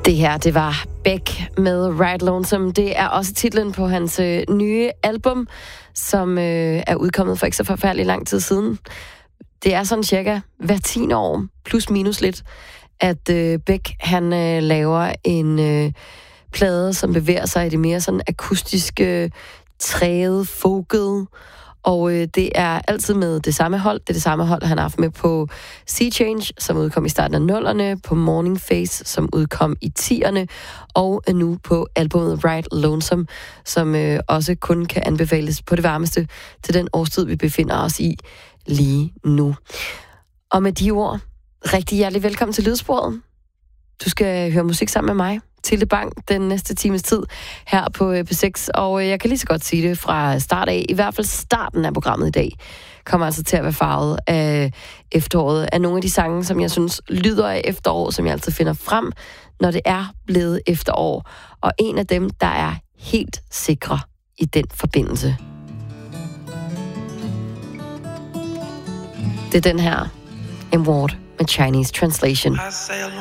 Det her, det var Beck med Ride Lonesome. Det er også titlen på hans nye album, som er udkommet for ikke så forfærdelig lang tid siden. Det er sådan cirka hver 10 år, plus minus lidt, at Beck han laver en plade, som bevæger sig i det mere sådan akustiske, træede, folket. Og det er altid med det samme hold. Det er det samme hold, han har haft med på Sea Change, som udkom i starten af 00'erne, på Morning Face, som udkom i 10'erne, og nu på albumet Ride Lonesome, som også kun kan anbefales på det varmeste til den årstid, vi befinder os i lige nu. Og med de ord, rigtig hjertelig velkommen til Lydsporet. Du skal høre musik sammen med mig, Tilde Bang, den næste times tid her på P6. Og jeg kan lige så godt sige det fra start af, i hvert fald starten af programmet i dag, kommer altså til at være farvet af efteråret, af nogle af de sange, som jeg synes lyder af efterår, som jeg altid finder frem, når det er blevet efterår. Og en af dem, der er helt sikre i den forbindelse. Det er den her, En Ward med Chinese Translation. I sail